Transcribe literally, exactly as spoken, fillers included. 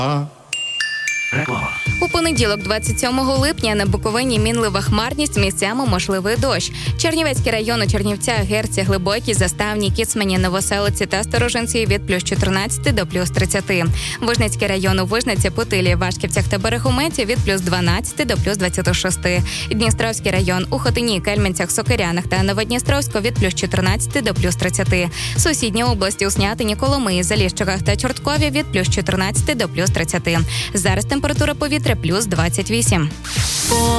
Реклама. У понеділок, двадцять сьомого липня, на Буковині мінлива хмарність, місцями можливий дощ. Чернівецький район у Чернівцях, Герці, Глибокій, Заставній, Кіцмані, Новоселиці та Сторожинці від плюс чотирнадцять до плюс тридцять. Вижницький район у Вижниці, Путилі, Вашківцях та Берегометі від плюс дванадцять до плюс двадцять шість. Дністровський район у Хотині, Кельменцях, Сокирянах та Новодністровську від плюс чотирнадцять до плюс тридцять. Сусідні області у Снятині, Коломиї, Заліщиках та Чорткові від плюс чотирнадцять до плюс тридцять. Зараз температура повітря плюс двадцять вісім.